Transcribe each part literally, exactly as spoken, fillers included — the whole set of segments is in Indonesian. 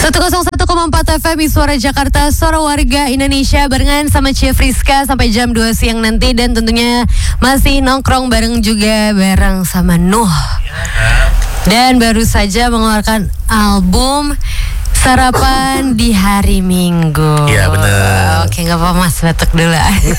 seratus satu koma empat F M Suara Jakarta, Suara Warga Indonesia, barengan sama Cia Friska sampai jam dua siang nanti. Dan tentunya masih nongkrong bareng juga bareng sama Nuh. Dan baru saja mengeluarkan album Sarapan di Hari Minggu. Iya benar. Oke, nggak apa-apa Mas, batuk dulu.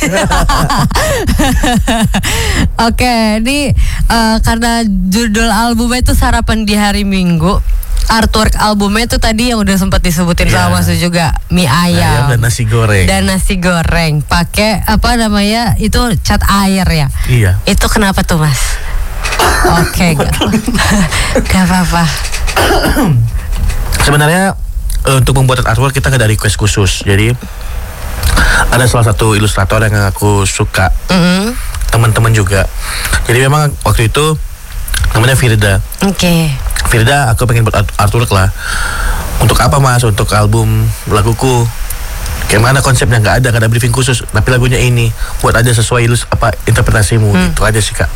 Oke, ini uh, karena judul albumnya itu Sarapan di Hari Minggu. Artwork albumnya itu tadi yang udah sempat disebutin yeah. sama Mas juga, mie ayam, ayam dan nasi goreng. Dan nasi goreng pakai apa namanya itu cat air ya. Iya. Itu kenapa tuh Mas? Oke, gak, gak apa-apa. Sebenarnya untuk pembuatan artwork kita nggak ada request khusus. Jadi ada salah satu ilustrator yang aku suka, mm-hmm. teman-teman juga. Jadi memang waktu itu namanya Firda. Oke. Okay. Firda, aku pengen buat artwork lah. Untuk apa Mas? Untuk album laguku. Kayak mana konsepnya? Nggak ada, nggak ada briefing khusus. Tapi lagunya ini buat aja sesuai ilus apa interpretasimu. Hmm. Itu aja sih Kak.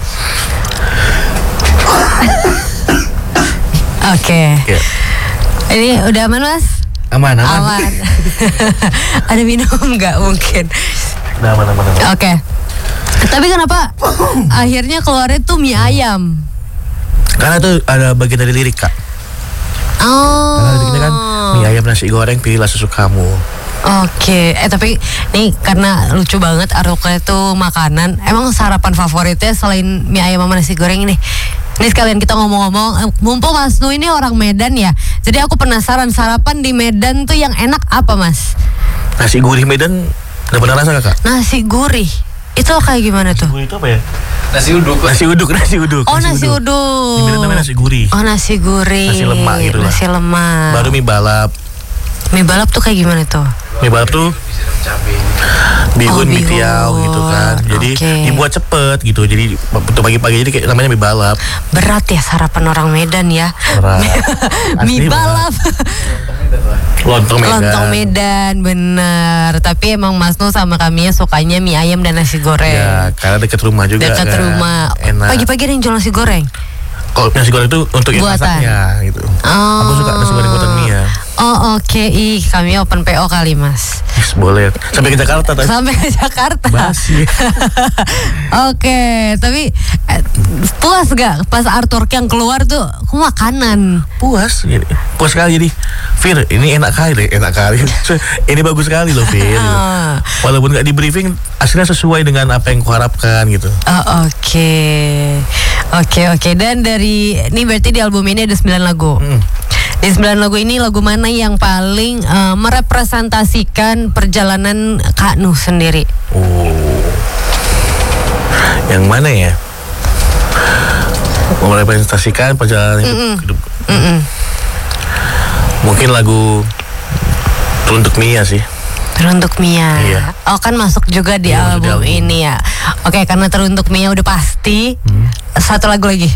Oke. Okay. Yeah. Ini udah aman Mas? Aman, aman. Aman. Ada minum nggak mungkin? Udah aman, aman, aman. Oke. Okay. Tapi kenapa akhirnya keluarnya tuh mie ayam? Karena tuh ada bagian dari lirik Kak. Oh. Karena liriknya kan mie ayam nasi goreng pilihlah sesukamu. Oke, okay. eh tapi nih karena lucu banget artworknya tuh makanan. Emang sarapan favoritnya selain mie ayam sama nasi goreng ini? Ini sekalian kita ngomong-ngomong, mumpung Mas Nu ini orang Medan ya. Jadi aku penasaran sarapan di Medan tuh yang enak apa Mas? Nasi gurih Medan, udah pernah rasa Kakak? Nasi gurih, itu kayak gimana tuh? Nasi gurih itu apa ya? Nasi uduk. Nasi uduk, nasi uduk. Oh nasi, nasi uduk. uduk. Di Medan namanya nasi gurih. Oh nasi gurih. Nasi lemak gitu lah. Nasi lemak. Baru mie balap. Mie balap tuh kayak gimana tuh? Mie balap tuh bihun, oh, mie tiaw gitu kan. Jadi okay. dibuat cepet gitu. Jadi untuk pagi-pagi jadi kayak namanya mie balap. Berat ya sarapan orang Medan ya. Berat. Mie balap. Lontong Medan. Lontong Medan, bener. Tapi emang Mas Nu sama kami sukanya mie ayam dan nasi goreng. Ya, karena dekat rumah juga. Dekat kan. rumah. Enak. Pagi-pagi ada yang jual nasi goreng. Kalau nasi goreng itu untuk yang masaknya gitu. Oh. Aku suka nasi goreng buatan Mia. Oh oke, okay. Ih kami open P O kali Mas. Yes, boleh. Sampai ke Jakarta tadi. Sampai ke Jakarta. Basi. Oke, okay. Tapi eh, puas gak pas artwork yang keluar tuh? Aku makanan. Puas, jadi puas sekali jadi. Fir, ini enak kali, enak kali. Ini bagus sekali loh Fir. Gitu. Walaupun nggak di briefing, akhirnya sesuai dengan apa yang kuharapkan gitu. Oh oke, okay. oke okay, oke. Okay. Dan dari ini berarti di album ini ada sembilan lagu. Hmm. Di sembilan lagu ini lagu mana yang paling uh, merepresentasikan perjalanan Kak Nuh sendiri? Oh, yang mana ya? Merepresentasikan perjalanan hidup. Mm-mm. hidup. Mm-mm. Mungkin lagu Teruntuk Mia sih. Teruntuk Mia. Iya. Oh kan masuk juga di iya, album, album ini ya. Oke, karena Teruntuk Mia udah pasti. Hmm. Satu lagu lagi.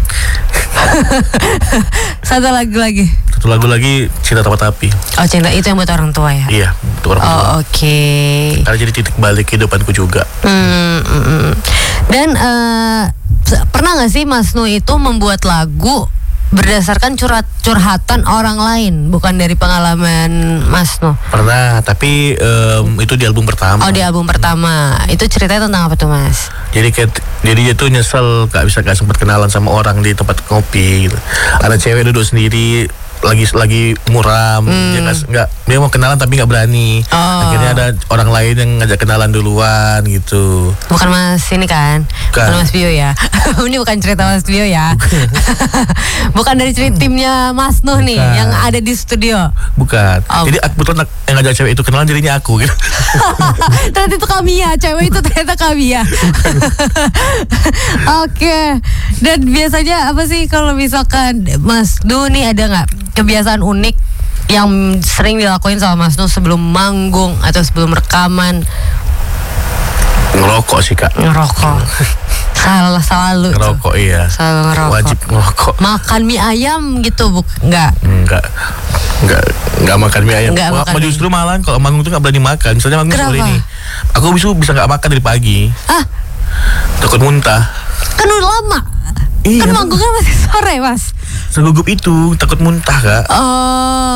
Satu lagu lagi. Satu lagu lagi Cinta Tanpa Tapi. Oh cinta itu yang buat orang tua ya? Iya, untuk orang tua. Oh oke. Okay. Karena jadi titik balik kehidupanku juga. Hmm, mm, mm. Dan uh, pernah nggak sih Mas Nu itu membuat lagu berdasarkan curhat curhatan orang lain, bukan dari pengalaman Mas Nu? Pernah, tapi um, itu di album pertama. Oh di album pertama. Itu ceritanya tentang apa tuh Mas? Jadi kayak, jadi dia tuh nyesel gak bisa gak sempat kenalan sama orang di tempat kopi gitu. Ada cewek duduk sendiri lagi lagi muram, hmm. dia nggak dia mau kenalan tapi nggak berani. Oh. Akhirnya ada orang lain yang ngajak kenalan duluan gitu. Bukan Mas ini kan? Bukan, bukan Mas Bio ya? Ini bukan cerita Mas Bio ya? Bukan dari cerita timnya Mas Nuh nih yang ada di studio. Bukan. Oh. Jadi kebetulan yang ngajak cewek itu kenalan jadinya aku gitu. Ternyata itu kami ya, cewek itu ternyata kami ya. Oke. Okay. Dan biasanya apa sih kalau misalkan Mas Nuh nih ada nggak kebiasaan unik yang sering dilakuin sama Mas Nuh sebelum manggung atau sebelum rekaman? Ngerokok sih Kak. Ngerokok. Salah selalu ngerokok tuh. Iya. Selalu ngerokok. Wajib ngerokok. Makan mie ayam gitu buk? Enggak. Enggak. Enggak enggak makan mie ayam. Enggak makan. Justru malah kalau manggung tuh enggak berani makan. Misalnya manggung sore ini. Aku bisa bisa enggak makan dari pagi. Ah. Takut muntah. Kan udah lama. Iya. Kan manggungnya masih sore, Mas. Segugup itu takut muntah Kak. Oh,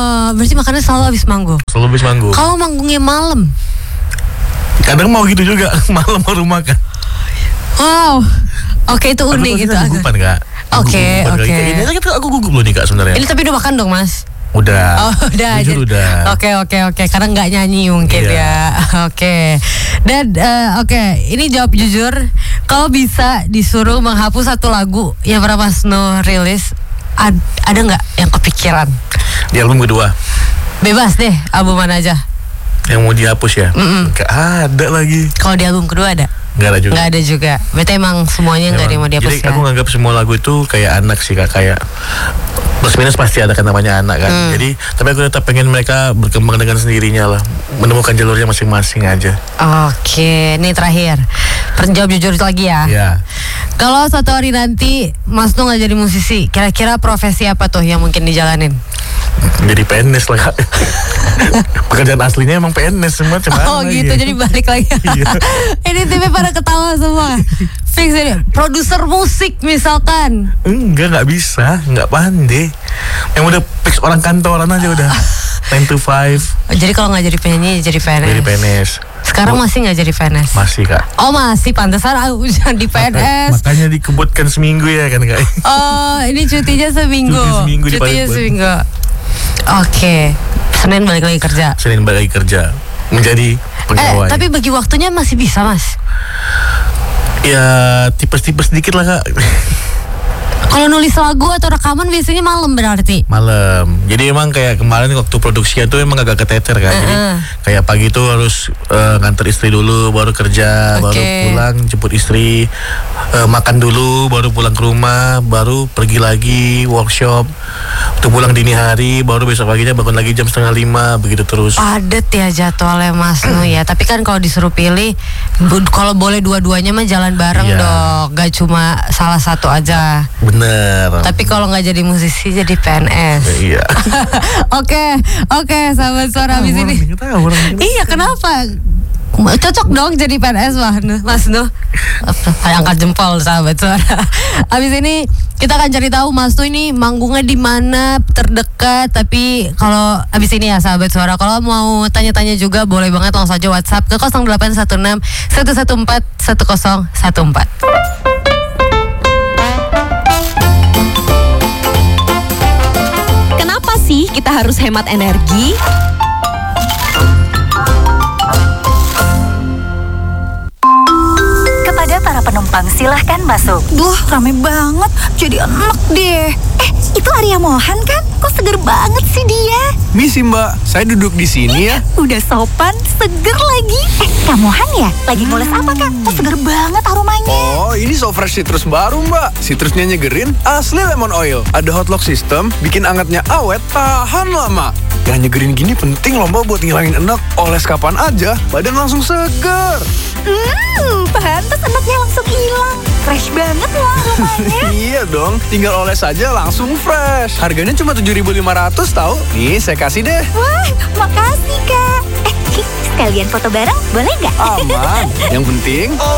berarti makannya selalu habis manggung. Selalu habis manggung. Kalau manggungnya malam? Kadang mau gitu juga, malam baru makan. Wow. Oke, itu unik gitu. Gugupan Kak. Oke, oke. Ini aja aku gugup loh nih Kak sebenarnya. Ini tapi udah makan dong Mas? Udah. Oh, udah. Jujur udah. Oke, oke, oke. Karena nggak nyanyi mungkin Iya. ya. Oke. Dan eh, oke, ini jawab jujur. Kalau bisa disuruh menghapus satu lagu yang pernah Mas Nuh rilis, ad- ada nggak yang kepikiran? Di album kedua. Bebas deh, album mana aja. Yang mau dihapus ya? Mm-mm. Gak ada lagi. Kalau di album kedua ada? Gak ada juga. Nggak ada juga. Berarti emang semuanya nggak ada yang mau dihapus Jadi ya? aku nganggap semua lagu itu kayak anak sih Kak. Kayak plus minus pasti ada kan namanya anak kan. Hmm. Jadi tapi aku tetap pengen mereka berkembang dengan sendirinya lah. Menemukan jalurnya masing-masing aja. Oke, ini terakhir. Jawab jujur lagi ya. Ya. Kalau suatu hari nanti Mas Nuh nggak jadi musisi, kira-kira profesi apa tuh yang mungkin dijalanin? Jadi P N S lah Kak. Pekerjaan aslinya emang P N S semua cuman. Oh gitu, jadi balik lagi. Iya. Ini T V pada ketawa semua. Fix ini, produser musik misalkan. Enggak, nggak bisa, nggak pandai. Yang udah fix orang kantoran aja udah nine to five. Oh, jadi kalau nggak jadi penyanyi jadi P N S. Jadi P N S. Sekarang masih nggak jadi P N S? Masih Kak. Oh masih, pantesan aku jangan di P N S. Makanya dikebutkan seminggu ya kan Kak. Oh ini cutinya seminggu. Cuti seminggu di Cutinya Palembang. seminggu. Oke, Senin balik lagi kerja. Senin balik lagi kerja menjadi pegawai. Eh tapi bagi waktunya masih bisa Mas? Ya tipes-tipes dikit lah Kak. Kalau nulis lagu atau rekaman biasanya malam berarti? Malam. Jadi emang kayak kemarin waktu produksinya tuh emang agak keteter kan. Jadi Uh-uh. kayak pagi tuh harus eh, nganter istri dulu, baru kerja, baru Oke. pulang jemput istri, eh, makan dulu, baru pulang ke rumah, baru pergi lagi workshop. Untuk pulang dini hari, baru besok paginya bangun lagi jam setengah lima, begitu terus. Padet ya jadwalnya Mas Nuh ya. Tapi kan kalau disuruh pilih, bu- kalau boleh dua-duanya mah jalan bareng Iya. dong. Gak cuma salah satu aja. Bener. Tapi kalau nggak jadi musisi jadi P N S. Iya. Oke, oke sahabat suara abis ini. Tahu, orang dikit tahu. Iya kenapa? Cocok dong jadi P N S wah, Mas Nuh. Angkat jempol sahabat suara. Abis ini kita akan cari tahu Mas Nuh ini manggungnya di mana terdekat. Tapi kalau abis ini ya sahabat suara, kalau mau tanya-tanya juga boleh banget langsung saja WhatsApp ke nol delapan satu enam satu satu empat satu nol satu empat. Kenapa sih kita harus hemat energi? Kepada para penumpang silahkan masuk. Duh, rame banget. Jadi enak deh. Eh, itu Arya Mohan kan? Kok seger banget sih dia? Misi Mbak, saya duduk di sini ya. Udah sopan, seger lagi. Eh, Kak Mohan ya? Lagi mules apa Kak? Kok seger banget aromanya? Oh, ini so fresh citrus baru Mbak. Citrusnya nyegerin, asli lemon oil. Ada hot lock system, bikin angetnya awet, tahan lama. Yang nyegerin gini penting loh Mbak buat ngilangin enak. Oles kapan aja, badan langsung seger. Hmm, pantas enaknya langsung hilang. Fresh banget loh aromanya. Iya dong, tinggal oles aja langsung fresh. Harganya cuma tujuh ribu lima ratus tahu. Nih, saya kasih deh. Wah, makasih Kak. Eh, sekalian foto bareng boleh nggak? Aman. Yang penting